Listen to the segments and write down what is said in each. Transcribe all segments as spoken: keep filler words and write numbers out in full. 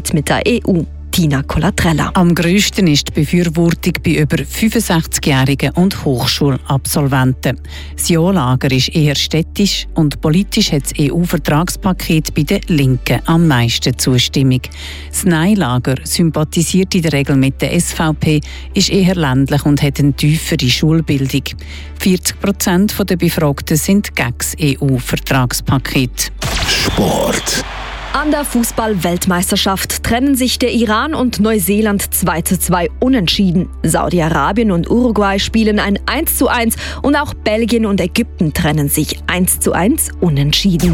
mit der E U. Tina Colatrella. Am grössten ist die Befürwortung bei über fünfundsechzigjährigen und Hochschulabsolventen. Das Ja-Lager ist eher städtisch und politisch hat das E U-Vertragspaket bei den Linken am meisten Zustimmung. Das Nein-Lager sympathisiert in der Regel mit der S V P, ist eher ländlich und hat eine tiefere Schulbildung. vierzig Prozent der Befragten sind gegen das E U-Vertragspaket. Sport. An der Fußball-Weltmeisterschaft trennen sich der Iran und Neuseeland zwei zu zwei unentschieden. Saudi-Arabien und Uruguay spielen ein eins zu eins und auch Belgien und Ägypten trennen sich eins zu eins unentschieden.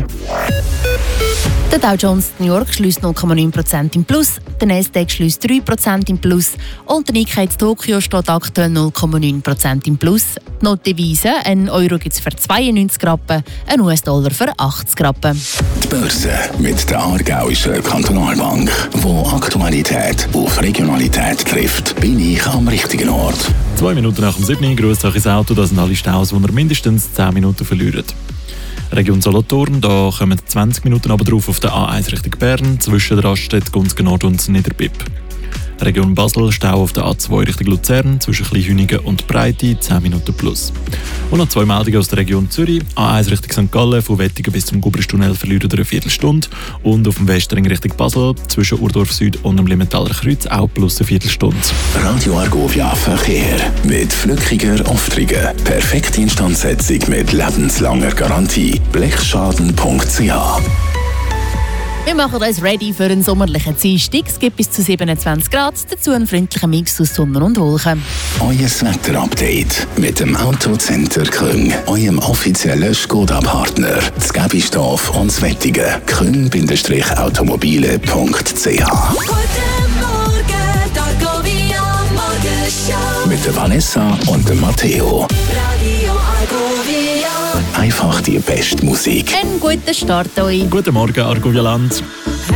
Der Dow Jones New York schließt null Komma neun Prozent im Plus, der Nasdaq schließt drei Prozent im Plus und der Nikkei in Tokio steht aktuell null Komma neun Prozent im Plus. Die Notdevise, ein Euro gibt es für zweiundneunzig Rappen, ein U S-Dollar für achtzig Rappen. Die Börse mit der Aargauischen Kantonalbank, wo Aktualität auf Regionalität trifft, bin ich am richtigen Ort. Zwei Minuten nach dem siebten grüßt euch ins Auto, das sind alle Staus, die ihr mindestens zehn Minuten verlieren. Region Solothurn, da kommen zwanzig Minuten aber drauf auf der A eins Richtung Bern, zwischen der Raststätte Gunzgen Nord und Niederbipp. Region Basel, Stau auf der A zwei Richtung Luzern, zwischen Kleinhünigen und Breite, zehn Minuten plus. Und noch zwei Meldungen aus der Region Zürich. A eins Richtung Sankt Gallen, von Wettigen bis zum Gubristunnel verlieren eine Viertelstunde. Und auf dem Westring Richtung Basel, zwischen Urdorf Süd und dem Limmentaler Kreuz, auch plus eine Viertelstunde. Radio Argovia Verkehr mit flückiger Auftriege. Perfekte Instandsetzung mit lebenslanger Garantie. blechschaden punkt c h. Wir machen uns ready für einen sommerlichen Dienstag. Es gibt bis zu siebenundzwanzig Grad, dazu einen freundlichen Mix aus Sonne und Wolken. Euer Wetterupdate mit dem Autocenter Küng, eurem offiziellen Skoda-Partner. Das Gäbistorf und das Wettige. küng Automobile punkt c h. Mit der Vanessa und dem Matteo. Einfach die beste Musik. Einen guten Start euch. Guten Morgen, Argovia Land.